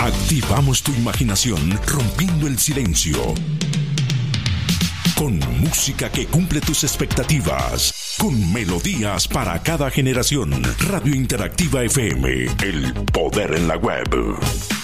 Activamos tu imaginación, rompiendo el silencio. Con música que cumple tus expectativas. Con melodías para cada generación. Radio Interactiva FM. El poder en la web.